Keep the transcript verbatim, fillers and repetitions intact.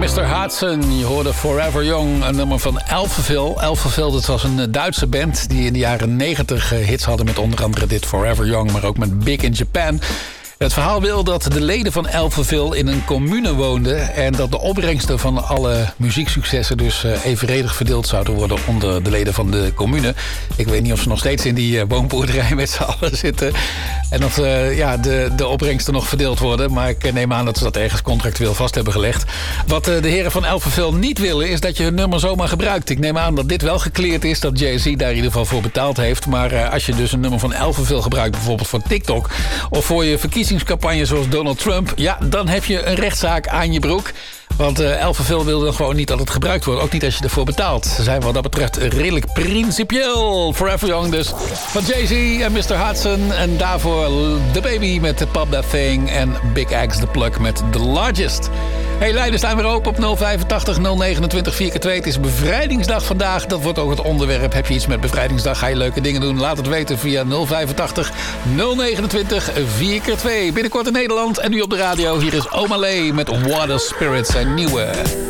mister Hudson. Je hoorde Forever Young, een nummer van Alphaville. Alphaville, dat was een Duitse band die in de jaren negentig hits hadden met onder andere dit Forever Young, maar ook met Big in Japan. Het verhaal wil dat de leden van Alphaville in een commune woonden en dat de opbrengsten van alle muzieksuccessen dus evenredig verdeeld zouden worden onder de leden van de commune. Ik weet niet of ze nog steeds in die woonboerderij met z'n allen zitten en of uh, ja, de, de opbrengsten nog verdeeld worden, maar ik neem aan dat ze dat ergens contractueel vast hebben gelegd. Wat uh, de heren van Alphaville niet willen is dat je hun nummer zomaar gebruikt. Ik neem aan dat dit wel gekleerd is, dat Jay-Z daar in ieder geval voor betaald heeft, maar uh, als je dus een nummer van Alphaville gebruikt, bijvoorbeeld voor TikTok of voor je verkiezingscampagne zoals Donald Trump, ja, dan heb je een rechtszaak aan je broek. Want uh, Alphaville wil dan gewoon niet dat het gebruikt wordt. Ook niet als je ervoor betaalt. Ze zijn wat dat betreft redelijk principieel. Forever Young dus. Van Jay-Z en mister Hudson. En daarvoor The Baby met Pop That Thing. En Big Axe The Plug met The Largest. Hey, lijnen staan weer open op nul vijfentachtig nul negenentwintig vier keer twee. Het is bevrijdingsdag vandaag. Dat wordt ook het onderwerp. Heb je iets met bevrijdingsdag? Ga je leuke dingen doen? Laat het weten via nul vijfentachtig nul negenentwintig vier keer twee. Binnenkort in Nederland en nu op de radio. Hier is Oma Lee met Water Spirits, zijn nieuwe.